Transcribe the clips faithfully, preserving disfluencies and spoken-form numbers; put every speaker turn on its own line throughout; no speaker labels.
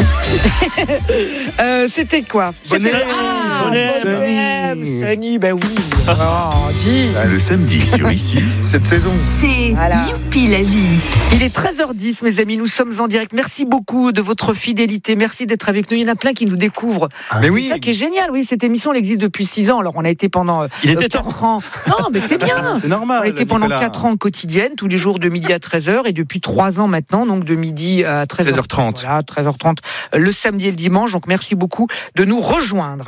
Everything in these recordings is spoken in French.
euh, C'était quoi?
Bonnet.
Ah,
Bonnet.
Bonnet. Sunny, ben oui. Oh, dis.
Le samedi sur Ici, cette saison.
C'est
Voilà.
Youpi la vie.
Il est treize heures dix, mes amis, nous sommes en direct. Merci beaucoup de votre fidélité, merci d'être avec nous. Il y en a plein qui nous découvrent.
Mais
C'est
oui.
ça qui est génial, oui, cette émission, elle existe depuis six ans. Alors, on a été pendant euh,
Il était
quatre ans. Non, mais c'est bien.
C'est normal.
On était pendant quatre ans quotidienne, tous les jours de midi à treize heures, et depuis trois ans maintenant, donc de midi à treize heures trente. Voilà, treize heures trente, le samedi et le dimanche. Donc merci beaucoup de nous rejoindre.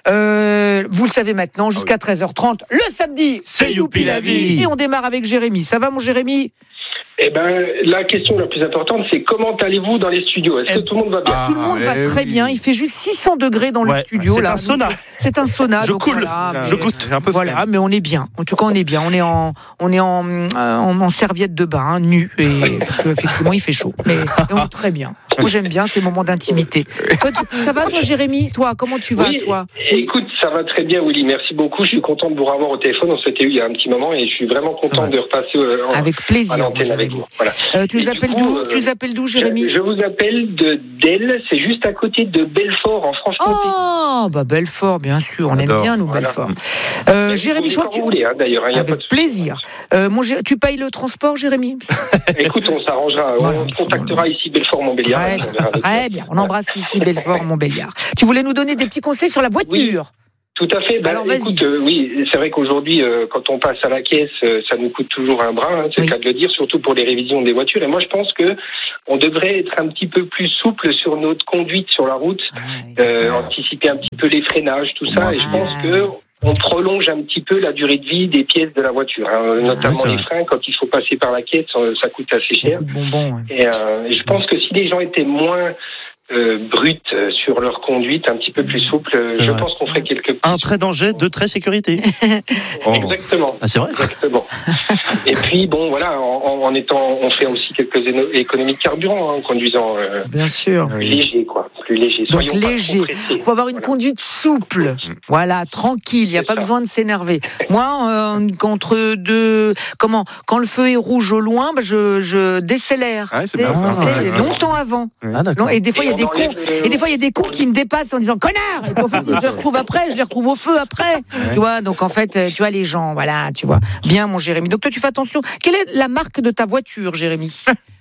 Euh, vous le savez maintenant, jusqu'à treize heures trente, le samedi,
c'est Youpi la vie.
Et on démarre avec Jérémy. Ça va, mon Jérémy?
Eh ben, la question la plus importante, c'est comment allez-vous dans les studios? Est-ce que tout le monde va bien?
Ah,
Tout le monde va
eh
très
oui.
bien. Il fait juste six cents degrés dans
Ouais,
le studio.
c'est
là.
un sauna.
C'est un sauna.
Je
donc
coule,
voilà,
je
mais-
goûte.
J'ai un peu
Voilà,
flemme.
mais on est bien. En tout cas, on est bien. On est en, on est en, euh, en, en serviette de bain, hein, nu, et parce qu'effectivement, il fait chaud. Mais et on est très bien. Moi, j'aime bien ces moments d'intimité. Toi, tu- ça va, toi, Jérémy? Toi, comment tu vas,
Oui,
toi?
écoute, ça va très bien, Willy. Merci beaucoup. Je suis content de vous revoir au téléphone. On s'était eu il y a un petit moment et je suis vraiment content de repasser euh, en,
Avec
à
plaisir,
l'antenne
mon
avec
Jérémy.
vous. Voilà.
Euh, tu
Et
les
du
appelles
coup,
d'où?
euh,
Tu les appelles d'où, Jérémy?
Je, je vous appelle de Delle. C'est juste à côté de Belfort, en Franche-Comté.
Oh, bah Belfort, bien sûr. On,
On
aime
adore.
bien, nous,
Voilà.
Belfort. Euh,
Mais
Jérémy,
vous
je
venez
crois que
quand
tu...
vous voulez, hein, d'ailleurs. Il y a pas de
Avec
souci.
plaisir. Euh, mon Gé- Tu payes le transport, Jérémy?
Écoute, on s'arrangera.
Voilà.
On contactera ici Belfort-Montbéliard.
Très,
et on verra avec
très
ça.
bien. On embrasse ici Belfort, Montbéliard. Tu voulais nous donner des petits conseils sur la voiture?
Tout à fait. Ben,
Alors, vas-y.
écoute, euh, oui, c'est vrai qu'aujourd'hui, euh, quand on passe à la caisse, euh, ça nous coûte toujours un bras, hein, c'est
Oui.
le cas de le dire, surtout pour les révisions des voitures. Et moi, je pense que on devrait être un petit peu plus souple sur notre conduite sur la route, euh, anticiper un petit peu les freinages, tout ça. Et je pense que on prolonge un petit peu la durée de vie des pièces de la voiture, hein, notamment
c'est
les
vrai.
freins. Quand il faut passer par la caisse, euh, ça coûte assez cher.
Beaucoup de bonbons. Ouais.
Et, euh, et je pense que si les gens étaient moins euh, bruts euh, sur leur conduite, un petit peu plus souples, euh,
C'est
je
vrai.
pense qu'on ferait quelques
Un trait danger, deux traits sécurité.
Oh.
Exactement.
Ah, c'est vrai.
Exactement. Et puis bon, voilà, en, en étant, on fait aussi quelques éno- économies de carburant hein, en conduisant euh,
Bien sûr.
plus léger, quoi, plus léger.
Donc
Soyons pas
léger.
trop pressés.
Il faut avoir une
Voilà.
conduite souple. Voilà, tranquille. Il n'y a
C'est
pas
ça.
besoin de s'énerver. Moi, euh, contre deux, comment, quand le feu est rouge au loin, bah, je, je décélère.
Ah ouais, c'est
Tu sais,
bien
tu
ça.
sais,
Ouais, ouais.
longtemps avant.
Ah, d'accord.
Non, et des fois, il y a
Et
des
on
cons.
enlève le-
Et des fois, il y a des cons qui me dépassent en disant connard. Et qu'en fait, ils se retrouvent après. Je les retrouve au feu après. Tu vois. Donc en fait, euh, tu vois les gens. Voilà. Tu vois. Bien, mon Jérémy. Donc toi, tu fais attention. Quelle est la marque de ta voiture, Jérémy?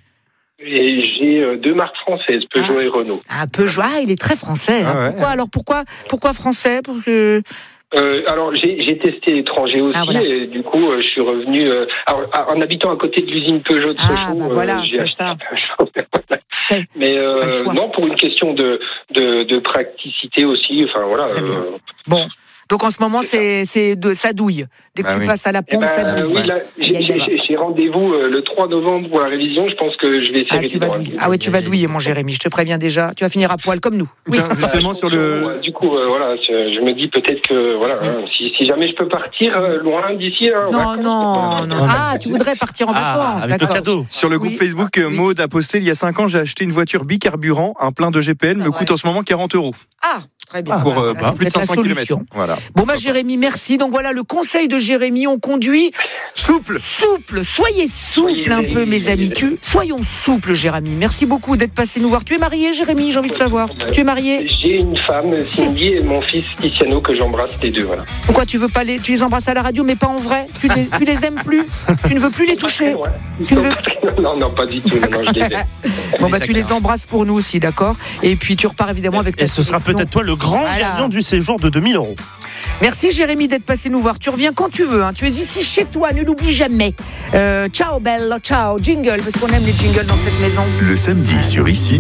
Et j'ai euh, deux marques françaises, Peugeot
Ah.
et Renault.
Un Peugeot. Ah, il est très français. hein.
Ah ouais.
Pourquoi alors? Pourquoi? Pourquoi français? Pour que.
Euh, alors j'ai, j'ai testé l'étranger aussi,
Ah, voilà.
et du coup euh, je suis revenu. Euh, alors, à- en habitant à côté de l'usine Peugeot de
Ah,
Sochaux,
bah voilà,
j'ai
c'est
acheté
ça.
un Peugeot.
T'as-
Mais euh,
Pas le choix.
non, pour une question de de, de praticité aussi. Enfin voilà.
Très bien.
euh,
Bon. Donc en ce moment, c'est, c'est de ça douille. Dès que
Bah
tu
oui.
passes à la
Eh
pompe,
ben,
ça douille.
oui, là, j'ai,
Aïe, aïe, aïe.
j'ai- j'ai rendez-vous euh, le trois novembre pour la révision. Je pense que je vais essayer
Ah,
de
tu vas
dans un
douiller.
petit
Ah ouais, tu vas
Aïe, aïe,
douiller, mon Jérémy. Je te préviens déjà. Tu vas finir à poil comme nous. Oui.
Tiens, justement, sur le.
Ouais, du coup, euh, voilà, je, je me dis peut-être que voilà, hein, si, si jamais je peux partir euh, loin d'ici. Hein, en
Non,
vacances,
non, non. Ah, tu voudrais partir en
Ah,
vacances,
avec le
d'accord.
cadeau.
Sur le groupe
Oui.
Facebook, euh,
Oui.
Maud a posté il y a cinq ans, j'ai acheté une voiture bicarburant, un plein de G P L, me
Ah,
coûte
ouais.
en ce moment quarante euros.
Ah, très bien.
Pour euh,
Voilà,
bah,
ça
plus de
peut être
cinq
la
cents kilomètres.
solution.
Voilà.
Bon, bah, Jérémy, merci. Donc voilà, le conseil de Jérémy, on conduit
Souple.
souple. Soyez souple
Soyez
un peu, mes
les-
amis. Tu... Soyons souples, Jérémy. Merci beaucoup d'être passé nous voir. Tu es marié, Jérémy? J'ai envie de savoir. Tu es marié?
J'ai une femme, Cindy, et mon fils Tiziano que j'embrasse les deux. Voilà.
Pourquoi tu veux pas les... Tu les embrasses à la radio, mais pas en vrai? Tu les, tu les aimes plus? Tu ne veux plus les toucher?
Ouais.
Tu ne veux-
Non, non, pas du tout. Non, non, je les aime.
Bon, bah, tu les embrasses pour nous aussi, d'accord? Et puis, tu repars évidemment avec ta
Et ce sera
sélection.
peut-être toi le grand
Voilà.
gagnant du séjour de deux mille euros.
Merci Jérémy d'être passé nous voir. Tu reviens quand tu veux. Hein. Tu es ici chez toi, ne l'oublie jamais. Euh, ciao Belle, ciao jingle, parce qu'on aime les jingles dans cette maison.
Le samedi sur Ici,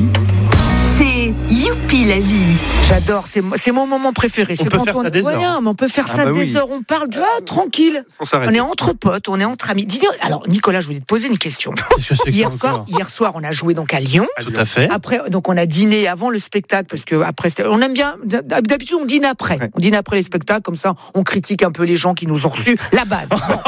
C'est Youpi la vie.
J'adore, c'est, c'est mon moment préféré. C'est
peut
quand
faire ça des
Ouais,
heures.
mais on peut faire
Ah
ça
bah
des
oui.
heures. On parle, tu vois, tranquille.
sans
On
s'arrêter.
est entre potes, on est entre amis. Dis-donc, alors Nicolas, je voulais te poser une question.
Qu'est-ce que c'est que
Hier
ça
soir,
encore
hier soir, on a joué donc à Lyon.
Tout à fait.
Après, donc on a dîné avant le spectacle parce que après, c'était- on aime bien. D'habitude, on dîne après.
Ouais.
On dîne après les spectacles, comme ça, on critique un peu les gens qui nous ont reçus. La base.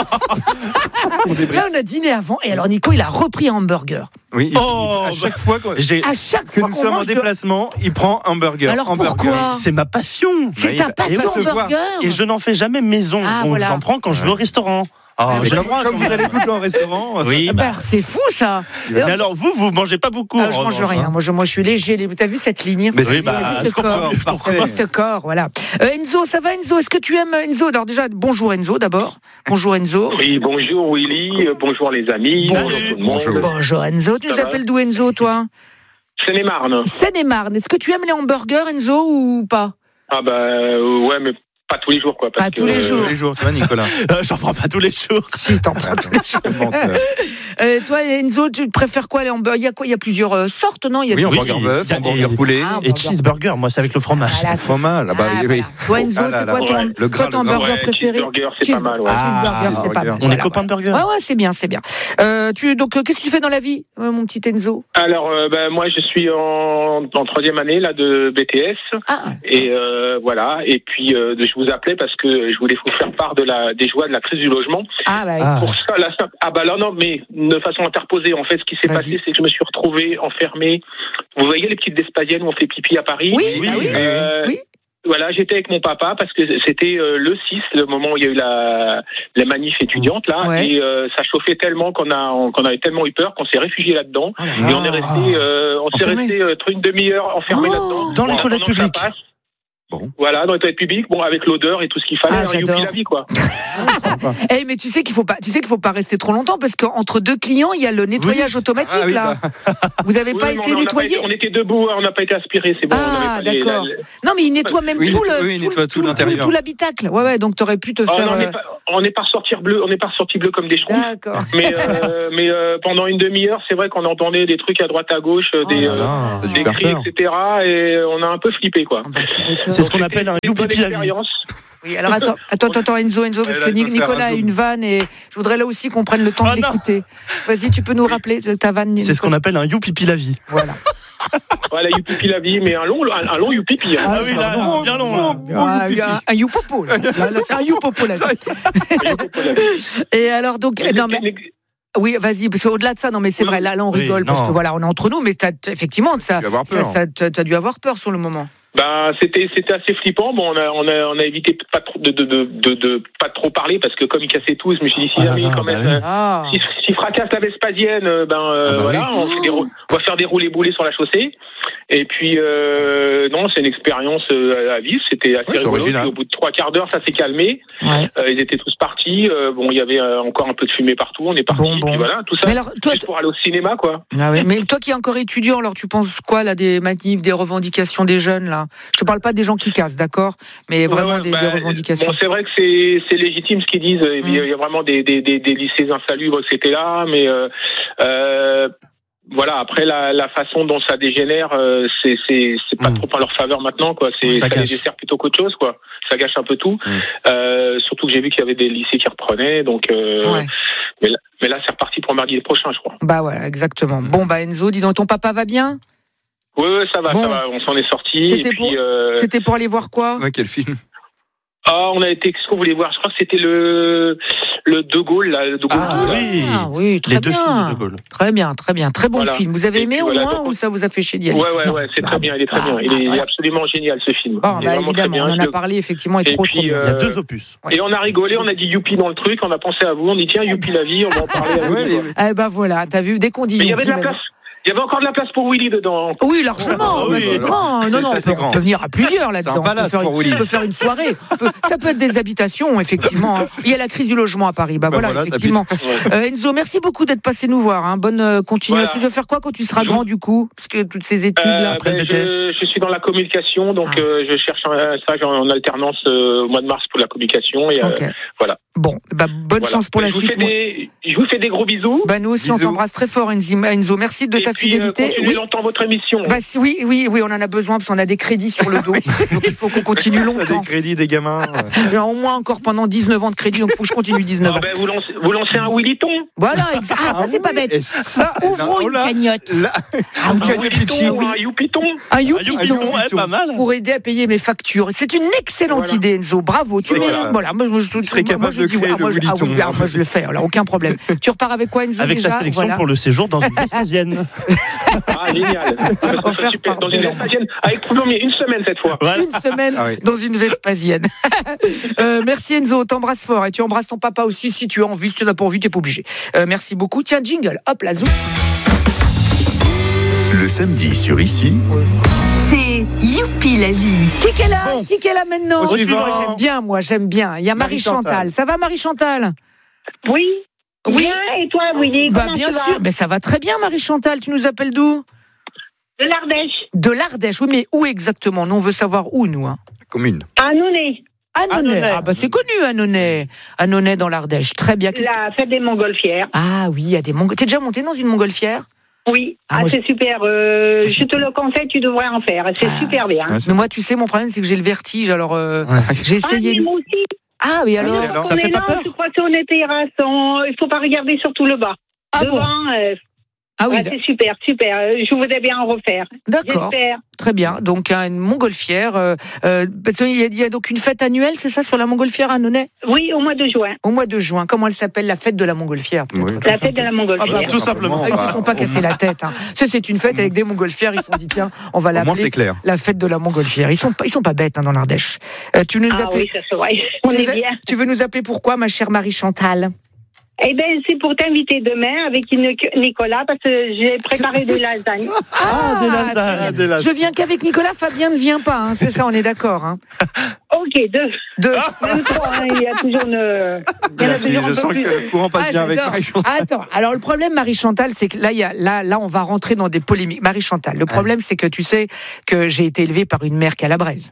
Là, on a dîné avant, et alors Nico, il a repris un hamburger.
Oui, il-
Oh,
à
bah,
chaque fois qu'on-
J'ai-
À chaque
que
fois
nous
qu'on
sommes en
mange de-
déplacement, il prend un burger.
Alors
hamburger.
pourquoi
C'est ma passion.
C'est
Bah,
ta
il-
passion
il va se voir.
hamburger.
Et je n'en fais jamais maison.
Ah,
Donc
voilà.
j'en prends quand je vais au restaurant. Oh,
Mais
j'ai
comme,
le droit,
comme vous allez tout le temps au restaurant.
Oui,
Ah
bah.
bah, c'est fou ça.
Mais alors vous, vous mangez pas beaucoup.
Ah,
en
je mange
revanche,
rien.
hein.
Moi, je, moi, je suis léger. T'as vu cette ligne?
Mais
Oui,
c'est
bah,
T'as vu
je
ce
comprends
corps?
mieux,
Parfait.
parfait.
T'as vu ce corps, voilà. Euh, Enzo, ça va Enzo? Est-ce que tu aimes Enzo? Alors déjà, bonjour Enzo d'abord. Bonjour Enzo.
Oui, bonjour Willy, euh, bonjour les amis,
Salut.
bonjour tout le monde.
Bonjour.
Bonjour Enzo. Tu
Ça
nous
va
appelles d'où Enzo, toi?
Seine-et-Marne.
Seine-et-Marne. Est-ce que tu aimes les hamburgers Enzo ou pas?
Ah bah euh, ouais, mais pas tous les jours quoi. Parce
Pas tous
que,
les jours.
Tous les jours, tu vois, Nicolas.
Euh, J'en prends pas tous les jours.
Si, t'en prends tous les jours.
Tellement de-
Euh, toi, Enzo, tu préfères quoi les hamburgers? Il y a quoi? Il y a plusieurs euh, sortes, non? Il y a
Oui,
des-
hamburger
Oui,
bœuf,
il y a-
hamburger
et-
poulet.
Ah,
Et cheeseburger, moi c'est avec le fromage.
Voilà,
Trop mal. Ah bah,
Ah,
oui, oui.
voilà. Toi, Enzo,
Ah là
c'est
là.
quoi ton,
Ouais.
Le
toi,
gras,
ton
le gras.
burger
Ouais,
préféré?
cheeseburger, c'est pas mal, ouais.
Cheeseburger, c'est pas
burger.
mal.
On est
Voilà.
copains de burger.
Ouais, ouais, c'est bien, c'est bien. Euh, tu, donc, euh, qu'est-ce que tu fais dans la vie, euh, mon petit Enzo?
Alors euh, bah, moi je suis en, en troisième année là de B T S
Ah,
et euh, voilà et puis euh, je vous appelais parce que je voulais vous faire part de la des joies de la crise du logement.
ah, bah,
Ah.
Pour ça, la, ah bah là non, mais de façon interposée, en fait, ce qui s'est
Vas-y.
passé, c'est que je me suis retrouvé enfermé. Vous voyez les petites Vespasiennes où on fait pipi à Paris?
oui,
Oui,
bah oui,
oui,
Euh,
oui.
Voilà, j'étais avec mon papa parce que c'était euh, le six, le moment où il y a eu la, la manif étudiante là,
Ouais.
et euh, ça chauffait tellement qu'on a on- qu'on avait tellement eu peur qu'on s'est réfugié là-dedans.
Oh là
Et
là.
on est resté, euh, on s'est
Enfermé.
resté euh, une demi-heure enfermé
Oh.
là-dedans.
Dans les
En
toilettes
attendant que ça
publiques.
passe.
Bon.
Voilà, dans les toilettes publiques, bon, avec l'odeur et tout ce qu'il fallait,
Ah,
alors, youpi
j'adore.
la vie, quoi.
Eh, mais tu sais qu'il faut pas, tu sais qu'il faut pas rester trop longtemps parce qu'entre deux clients, il y a le nettoyage automatique
Ah oui,
là. Vous avez
Oui,
pas
mais
été
on, on a
nettoyé?
été- on était debout, on n'a pas été aspiré, c'est bon. on
Ah,
avait pas les-
d'accord.
la- la-
Non, mais il nettoie même
Oui,
tout
il nettoie-
le,
oui, il nettoie tout l'intérieur.
tout l'habitacle. Ouais, ouais. Donc t'aurais pu te
Oh,
faire.
non, on n'est
euh,
pas, on n'est pas ressorti bleu, on n'est pas ressorti bleu comme des schtroumpfs.
D'accord.
Mais, euh, mais euh, pendant une demi-heure, c'est vrai qu'on entendait des trucs à droite à gauche, euh,
Oh
des,
là
euh,
là.
Ça a dû
des
faire
cris,
peur.
et cetera. Et on a un peu flippé, quoi.
Ah bah, tu m'étonnes.
C'est ce qu'on
Donc,
appelle un
c'était une bonne
youpi la vie.
expérience.
Oui, alors attends, attends, attends, Enzo, Enzo, parce
Et là,
que
il faut
Nic-
faire
Nicolas
un
a
zoom.
une vanne et je voudrais là aussi qu'on prenne le temps
Ah
de
non.
l'écouter. Vas-y, tu peux nous rappeler ta vanne,
C'est ce qu'on appelle un youpipi la vie.
Voilà.
Voilà, youpipi la vie, mais un long, un, un long youpipi. Hein.
Ah oui, là,
pardon.
bien long là.
Ah, il y a un youpopo. Là, Là, là, c'est un youpopo là. Et alors donc, non mais. Oui, vas-y, parce qu'au-delà de ça, non, mais c'est
Oui.
vrai, là, là, on
Oui,
rigole, parce
non.
que voilà, on est entre nous, mais t'as, effectivement, ça,
dû avoir
ça,
peur.
ça- t'as, t'as dû avoir peur sur le moment.
Bah, c'était c'était assez flippant. Bon, on a on a on a évité de pas trop de de de, de, de pas trop parler parce que comme ils cassaient tous, je me suis dit si
Ah
jamais
là là,
quand même
bah oui.
euh,
Ah.
si si fracasse la Vespasienne, euh, ben euh,
Ah bah
voilà,
oui.
on, fait des rou- on va faire des roulés boulés sur la chaussée. Et puis euh, non, c'est une expérience euh, à vivre. C'était assez
Ouais, c'est
rigolo.
original.
Puis au bout de trois quarts d'heure, ça s'est calmé.
Ouais.
Euh, ils étaient tous partis. Euh, bon, il y avait euh, encore un peu de fumée partout. On est parti.
Bon, bon.
Puis voilà, tout ça.
Mais alors, toi,
Juste pour aller au cinéma, quoi.
Ah ouais. Mais toi qui es encore étudiant, alors tu penses quoi là des manifs, des revendications des jeunes là? Je te parle pas des gens qui cassent, d'accord? Mais vraiment
Ouais, ouais,
des,
bah,
des revendications.
Bon, c'est vrai que c'est c'est légitime ce qu'ils disent. Il y a- il y a vraiment des des des, des lycées insalubres, et cetera. Mais euh, euh, voilà, après la, la façon dont ça dégénère, euh, c'est c'est c'est pas
Mm.
trop en leur faveur maintenant, quoi. C'est
Ça
ça, les
gâche.
dessert plutôt qu'autre chose, quoi. Ça gâche un peu tout.
Mm.
Euh, surtout que j'ai vu qu'il y avait des lycées qui reprenaient, donc. Euh,
Ouais.
Mais là, mais là, c'est reparti pour mardi prochain, je crois.
Bah ouais, exactement. Bon bah Enzo, dis donc, ton papa va bien?
Oui, oui, ça va,
Bon.
ça va. On s'en est sorti.
C'était
Et puis,
pour-
euh,
C'était pour aller voir quoi?
Ouais, quel film.
ah, on a été. Qu'est-ce qu'on voulait voir? Je crois que c'était le le De Gaulle, là, le De Gaulle.
Ah
deux, là.
oui.
Ah oui, très
Les deux
bien.
films de De Gaulle.
Très bien, très bien, très bon
Voilà.
film. Vous avez
Et
aimé
puis
au
voilà,
moins
donc on-
ou ça vous a fait chier d'y aller?
Ouais, ouais,
Non.
ouais, c'est
Ah,
très bien, il est très
ah,
bien. Il est, il est
ouais.
absolument génial, ce film.
Bon,
il est
bah,
vraiment très
évidemment,
bien.
on en
Je
a
le-
parlé effectivement, il est
Et
trop
puis,
trop bien.
Il y a
Euh,
deux opus.
Et on a rigolé, on a dit youpi dans le truc, on a pensé à vous, on dit tiens, youpi la vie, on va en parler à vous.
Ouais,
quoi.
Eh ben voilà, t'as vu, dès qu'on dit.
Mais il y avait de la
Youpi,
place. Il y avait encore de la place pour Willy dedans.
Oui, largement,
Oh,
mais
oui,
c'est
alors,
grand.
c'est-
Non, non,
ça,
on
c'est
peut,
grand.
on peut venir à plusieurs
C'est
là-dedans.
un
On peut
palace
faire
pour
une-
Willy.
On peut faire une soirée. On peut- ça peut être des habitations, effectivement. hein. Il y a la crise du logement à Paris. Bah,
Bah
voilà,
voilà,
effectivement.
Ouais.
Euh, Enzo, merci beaucoup d'être passé nous voir. hein. Bonne euh, continuation.
Voilà.
Tu veux faire quoi quand tu seras grand du coup? Parce que toutes ces études là.
Euh,
après le
ben,
B T S.
je, je suis dans la communication, donc
Ah.
euh, je cherche un stage en, en alternance euh, au mois de mars pour la communication. Et, euh,
Ok.
voilà.
Bon, bah, bonne
voilà.
chance pour la
je vous
suite.
fais des, je vous fais des gros bisous.
Bah, nous aussi, on
Bisous.
t'embrasse très fort, Enzo. Enzo, merci de
et
ta
puis,
fidélité.
Euh, continuez
Oui.
longtemps votre émission.
Bah, si- oui, oui, oui, on en a besoin parce qu'on a des crédits sur le dos. Donc il faut qu'on continue
T'as
longtemps.
des crédits, des gamins.
J'ai au moins encore pendant dix-neuf ans de crédit, donc il faut que je continue dix-neuf
Ah
ans.
ben, vous, lancez, vous lancez un Willyton.
Voilà, exact. Ah, ça c'est pas bête.
Et ça,
Ouvrons
oh
une
là,
cagnotte.
là,
Ah,
une
oui.
cagnotte Litchi.
Willyton, un youpiton.
Un
Ah,
youpiton
youpiton, ouais, pas mal.
pour aider à payer mes factures. C'est une excellente
Voilà.
idée, Enzo. Bravo. Tu
C'est
mets,
clair.
voilà, moi, je,
serais
moi,
capable
je
de
dis,
créer
ah, moi,
le
je- ah oui,
Willyton.
ah, moi, je le fais. Alors aucun problème. Tu repars avec quoi, Enzo,
Avec
déjà
ta sélection
voilà.
pour le séjour dans une Vespasienne.
Ah, génial.
On va
Super. Dans
faire
une Vespasienne, avec premier, une semaine cette fois.
Voilà.
Une semaine
Ah oui.
dans une Vespasienne. euh, merci Enzo, t'embrasses fort et tu embrasses ton papa aussi si tu as envie, si tu n'as pas envie, tu n'es pas obligé. Euh, merci beaucoup. Tiens, jingle, hop, la zou.
Le samedi sur Ici,
C'est Youpi la vie.
Qui est là
Bon.
Qui est là maintenant
Au
Moi,
suivant.
j'aime bien, moi, j'aime bien. Il y a Marie-Chantal.
Marie-Chantal.
Ça va, Marie-Chantal?
Oui.
Oui.
Bien, et toi, Willy,
Bah,
comment
bien
tu vas?
sûr. Mais ça va très bien, Marie-Chantal. Tu nous appelles d'où?
De l'Ardèche.
De l'Ardèche. Oui, mais où exactement? Nous, on veut savoir où, nous. Hein.
Commune.
À Nouné,
Annonay.
Annonay.
Ah, bah, c'est connu, Annonay. Annonay dans l'Ardèche. Très bien. Qu'est-ce que-
la fête des Montgolfières.
Ah oui, il y a des Mongo- T'es déjà monté dans une montgolfière?
Oui,
Ah,
ah,
moi,
c'est super. euh,
Moi,
je
j'ai-
te le conseille, tu devrais en faire. C'est
Ah.
super bien.
Ouais, c'est-
Mais moi, tu sais, mon problème, c'est que j'ai le vertige. Alors, euh,
Ouais.
j'ai
Ah,
essayé.
mais moi aussi.
Ah, mais alors,
alors,
ça
on
fait
est
pas
là,
peur?
on se croit sur les terrasses. on- Il faut pas regarder surtout le bas.
ah bon?
Devant, euh,
Ah oui,
ouais, c'est super, super. Euh, Je voudrais bien en refaire.
d'accord.
J'espère.
Très bien. Donc, hein, une montgolfière. Euh, euh, parce qu'il y, a- il y a donc une fête annuelle, c'est ça, sur la montgolfière à Annonay?
Oui, au mois de juin.
Au mois de juin. Comment elle s'appelle? La fête de la montgolfière, peut-être.
Oui.
Tout
La
ça.
fête de la
Ah
Montgolfière.
bah,
Tout simplement.
Ah, ils ne se font pas
Bah,
casser la tête. Hein. Ça, c'est une fête avec des montgolfières. Ils se sont dit, tiens, on va
Au moins,
l'appeler
c'est clair.
la fête de la montgolfière. Ils sont, pas- ils sont pas bêtes hein, dans l'Ardèche. Euh, tu, nous
Ah
appelles-
oui, ça se voit. On
tu,
est
nous a-
bien.
tu veux nous appeler pourquoi, ma chère Marie-Chantal?
Eh bien, c'est pour t'inviter demain avec une- Nicolas parce que j'ai préparé des lasagnes.
Ah, des lasagnes.
très bien.
des lasagnes.
Je viens qu'avec Nicolas, Fabien ne vient pas. Hein. C'est ça, on est d'accord. Hein.
Ok, deux.
Deux.
Même trois, hein, il y a toujours une. Il y en a
Merci,
toujours un
je
peu
sens
plus.
que le courant passe
Ah,
bien avec
j'adore.
Marie-Chantal.
Attends, alors le problème, Marie-Chantal, c'est que là, il y a, là, là, on va rentrer dans des polémiques. Marie-Chantal, le problème, c'est que tu sais que j'ai été élevée par une mère calabraise.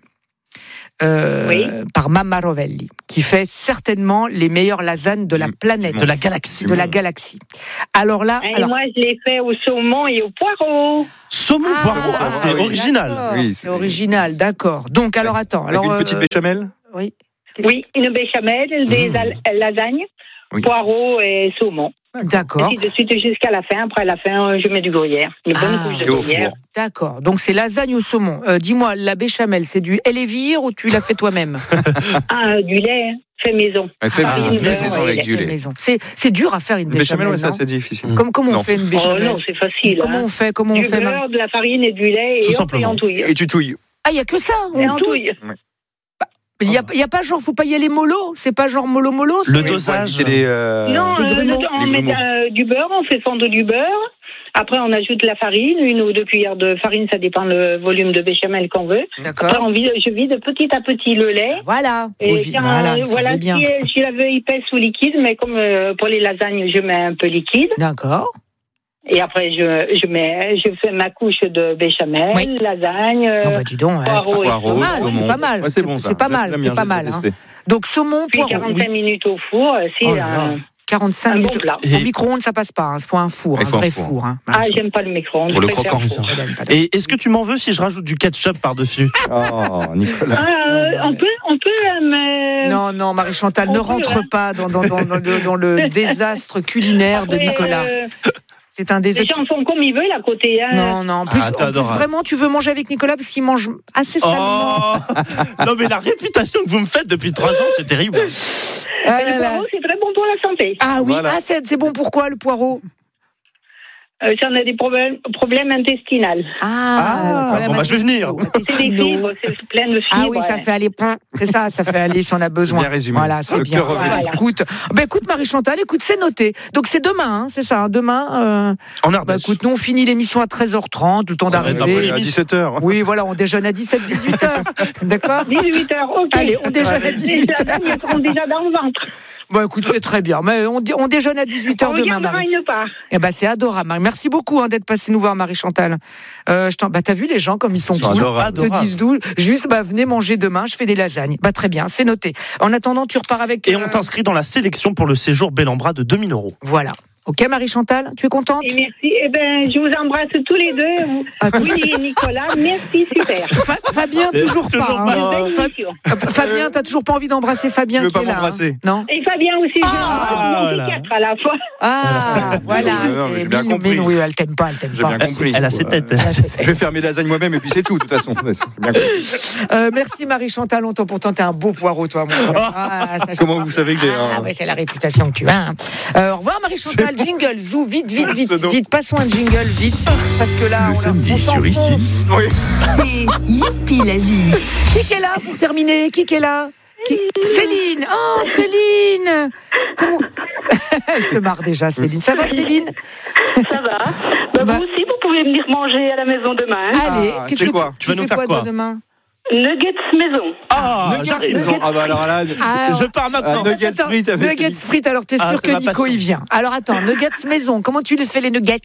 Euh,
Oui.
Par Mamma Rovelli, qui fait certainement les meilleures lasagnes de la
Du-
planète.
De la galaxie.
De la galaxie. Alors là,
Et
alors,
moi, je l'ai fait au saumon et au poireau.
Saumon
Ah,
poireau. Ah, c'est
ah oui.
original.
d'accord,
Oui,
c'est
c'est-
original, d'accord. Donc, alors attends.
Avec
Alors,
une petite
euh,
béchamel.
oui.
Oui, une béchamel, des
Mmh.
al- lasagnes,
Oui.
poireau et saumon.
D'accord,
Et puis de suite jusqu'à la fin. Après la fin, je mets du gruyère. Une bonne
Ah.
couche de
Et au
gruyère.
four.
d'accord. Donc, c'est lasagne au saumon. Euh, dis-moi, la béchamel, c'est du Elevir ou tu l'as fait toi-même?
Ah, du lait, hein, fait maison.
Elle fait
Ah,
maison,
une
fait
maison,
maison
ouais,
avec
il est
du
Fait
lait.
maison. C'est, c'est dur à faire une
Une béchamel,
béchamel,
ouais, c'est
non
assez difficile.
Comment, comment on
Non.
fait une
Oh
béchamel?
non, c'est facile.
Comment
hein.
on fait Comment
Du
on fait Marie-
beurre, de la farine et du lait
Tout
et hop, et
simplement.
on touille.
Et tu touilles.
Ah, il n'y a que ça.
Et
On
on
touille.
touille.
Il n'y a, il y a pas genre, faut pas y aller mollo. C'est pas genre mollo mollo.
Le
c'est-
dosage.
C'est les, euh,
Non,
les
euh,
grumeaux.
le- on
Les
met
grumeaux.
euh, du beurre, on fait fondre du beurre. Après, on ajoute la farine, une ou deux cuillères de farine, ça dépend le volume de béchamel qu'on veut. Après,
D'accord.
on vide, je vide petit à petit le lait.
Voilà.
Et
Faut vi-
quand,
voilà,
euh,
ça
voilà
va bien.
si, si la veux épaisse ou liquide, mais comme euh, pour les lasagnes, je mets un peu liquide.
D'accord.
Et après, je, je mets, je fais ma couche de béchamel,
Oui.
lasagne,
Ah
euh,
bah dis donc, ouais,
poireau
c'est
et
pas,
Poireau,
mal,
saumon.
c'est pas mal.
Ouais, c'est bon, ça.
C'est pas
J'aime
mal,
bien,
c'est pas
j'ai
mal.
testé.
hein. Donc saumon,
puis
poireau.
quarante-cinq
oui.
minutes au four. C'est
Oh là là.
un,
quarante-cinq
un bon
minutes.
plat.
Au
Et-
micro-ondes, ça passe pas. Il faut un four,
Il
un
faut un
vrai
four.
four. hein.
Ah, j'aime pas le micro-ondes.
Pour le
je préfère
croquant.
four.
Elle aime pas.
Et est-ce que tu m'en veux si je rajoute du ketchup par-dessus?
Oh, Nicolas.
Ah, euh, on peut, on peut, euh, mais...
Non, non, Marie-Chantal,
On
ne
peut,
rentre
hein.
pas dans, dans, dans, dans le, dans le désastre culinaire de
Après,
Nicolas.
euh,
C'est un
les
désastre.
gens font comme ils veulent à côté. Hein.
Non, non, en plus,
Ah, t'es
en plus,
adorable.
vraiment, tu veux manger avec Nicolas parce qu'il mange assez salement.
Oh non, mais la réputation que vous me faites depuis trois ans, c'est terrible.
Ah,
Et
là,
le
là.
poireau, c'est très bon pour la santé.
Ah oui,
Voilà.
ah, c'est, c'est bon pourquoi le poireau?
Euh, si on a des problèmes, problèmes intestinaux.
Ah, problème
bon, bah, je vais venir.
C'est des fibres, c'est plein de fibres.
Ah oui, ça
ouais.
fait aller. C'est ça, ça fait aller si on a besoin.
bien résumé.
Voilà, c'est bien.
Docteur
Voilà,
Revelli.
écoute, bah, écoute Marie-Chantal, écoute, c'est noté. Donc c'est demain, hein, c'est ça. hein, demain, euh,
En
bah,
Ardèche.
écoute, nous on finit l'émission à treize heures trente, le temps
Ça va être un peu
d'arriver.
À dix-sept heures.
Oui, voilà, on déjeune à dix-sept dix-huit heures. D'accord.
dix-huit heures, ok.
Allez, on déjeune à dix-huit
Les
heures.
lasagnes seront déjà dans le ventre.
Bon, écoute, c'est très bien. Mais on, dé- on déjeune à dix-huit heures
On
demain,
regardera
Marie.
une part.
Eh ben, c'est adorable, Marie. Merci beaucoup hein, d'être passé nous voir, Marie-Chantal. Euh, je t'en- bah, t'as vu les gens comme ils sont
Ils sont
cool.
adorables.
Te disent d'où. Juste, bah, venez manger demain. Je fais des lasagnes. Bah, très bien, c'est noté. En attendant, tu repars avec.
Et
euh,
on t'inscrit dans la sélection pour le séjour Bel en Bras de deux mille euros.
Voilà. Ok, Marie-Chantal, tu es contente?
Et merci. Eh ben, je vous embrasse tous les deux, vous,
Ah, tout-
Willy et Nicolas. Merci, super.
Fa- Fabien, toujours pas.
Toujours
hein.
pas.
Belle
Fa-
émission.
Fabien, t'as toujours pas envie d'embrasser Fabien
Tu veux
qui
pas
est là,
m'embrasser
hein. Non.
Et Fabien aussi, je
Ah,
l'embrasse.
voilà.
quatre à la fois.
Ah, voilà.
Non, non, mais
c'est
j'ai bien
Mine-
compris.
Mine, oui, elle t'aime pas, elle t'aime
J'ai
pas.
bien compris.
Elle a ses têtes.
Je vais faire mes lasagnes moi-même et puis c'est tout, de toute façon. J'ai bien compris.
Euh, merci Marie-Chantal, longtemps pourtant t'es un beau poireau toi mon frère. Ah, ça, je
Comment
crois.
vous savez que j'ai
Ah
un-
ouais, c'est la réputation que tu as. hein. Euh, au revoir Marie-Chantal, jingle, zou, vite, vite, vite,
Ce nom.
vite, passons un jingle, vite, parce que là,
Le
on, a-
samedi
on
sur
s'enfonce.
Ici.
Oui.
C'est Youpi la vie.
Qui qui est là pour terminer? Qui qui est là? Qui... Céline. Oh Céline. Comment... Elle se marre déjà Céline. Ça va Céline?
Ça va. Bah,
Bah-
vous aussi, vous pouvez venir manger à la maison demain. hein.
Allez,
Ah,
qu'est-ce
c'est
que
quoi
Tu vas nous
fais
faire
quoi,
quoi
toi, demain?
Nuggets maison.
Ah,
Nuggets
j'arrive.
maison. Ah bah alors là.
Ah,
Je pars maintenant.
Ah, nuggets
Attends,
frites avec
nuggets
les-
frites, alors t'es
Ah,
sûr
c'est
que
ma
Nico
passion.
il vient. Alors attends, nuggets maison, comment tu les fais les nuggets?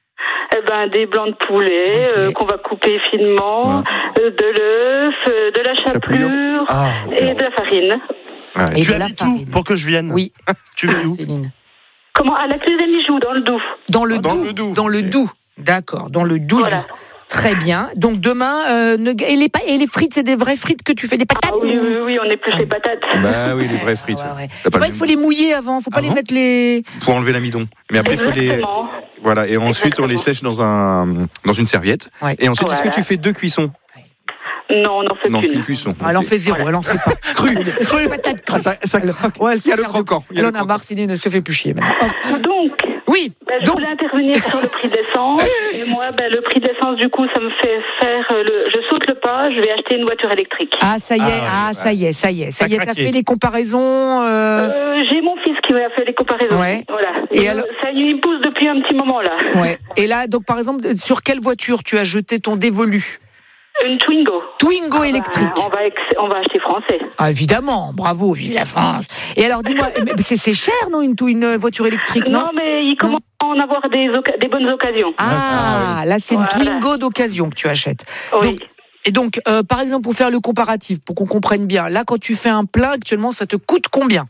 Eh ben, des blancs de poulet
Ok.
euh, qu'on va couper finement, euh, de l'œuf, euh, de la chapelure
Ah,
et de la farine.
Ouais.
Et
tu
de la
habites où
farine.
pour que je vienne?
Oui,
Tu vis où?
Céline.
Comment? À la clé des Mijoux, dans le Doubs.
Dans le
Dans
Doubs.
le Doubs.
Dans le Doubs. D'accord, dans le Doubs.
Voilà.
Très bien. Donc demain, euh, nug- et, les pa- et les frites, c'est des vraies frites que tu fais, des patates
Ah oui,
ou-
oui, oui, on est plus les patates.
Bah oui, les vraies frites.
Ouais, ouais.
C'est pas
Ouais,
le
il faut
même.
les mouiller avant, faut pas
Ah
les
bon
mettre les.
Pour enlever l'amidon. Mais après, il faut les.
Exactement.
Voilà, et ensuite on les
Exactement.
sèche dans un dans une serviette.
Ouais.
Et ensuite, est-ce que
Voilà.
tu fais deux cuissons?
Non, on n'en fait
Non,
qu'une.
qu'une cuisson.
Ah, elle en
Ok.
fait zéro, elle en fait pas.
Cru, cru.
Patate crue.
Ça, ça,
Elle- ouais, elle
il y a
sait
le
faire
croquant.
de-
il y a
Elle
le
en a
croquant.
marre, Céline ne se fait plus chier maintenant. Hop.
Donc,
Oui,
ben, je
donc.
voulais intervenir sur le prix de l'essence. Et moi, ben, le prix de l'essence, du coup, ça me fait faire euh, le. Je saute le pas, je vais acheter une voiture électrique.
Ah, ça y est,
Ah,
ah, ça y est, ça y est, ça
T'as
y est, t'as
craqué.
fait les comparaisons. euh,
Euh, j'ai mon fils qui m'a fait les comparaisons.
Ouais.
Voilà.
Et
Et
alors-
ça lui pousse depuis un petit moment là.
Ouais. Et là, donc par exemple, sur quelle voiture tu as jeté ton dévolu?
Une Twingo.
Twingo
Ah bah,
électrique.
on, va ex- on va acheter français.
Ah, évidemment, bravo, vive la France. Et alors, dis-moi, mais c'est, c'est cher, non, une, une voiture électrique, non,
Non, mais il commence à en avoir des, oca- des bonnes occasions.
Ah, là, c'est une
Voilà.
Twingo d'occasion que tu achètes.
Oui.
Donc, et donc, euh, par exemple, pour faire le comparatif, pour qu'on comprenne bien, là, quand tu fais un plein, actuellement, ça te coûte combien?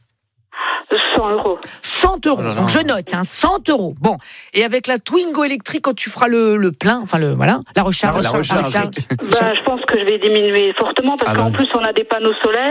cent euros.
cent euros.
Oh là là.
Donc, je note, hein, cent euros. Bon. Et avec la Twingo électrique, quand tu feras le, le plein, enfin, le, voilà, la recharge.
La recharge.
Ben, je pense que je vais diminuer fortement parce
Ah
qu'en
bah.
plus, on a des panneaux solaires.